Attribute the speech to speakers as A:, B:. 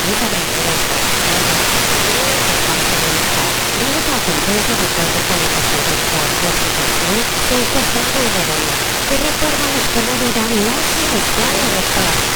A: muchas gracias. Gracias a sentencia de corte comunicación de situación que está muy de y recuerda la comodidad más habitual de los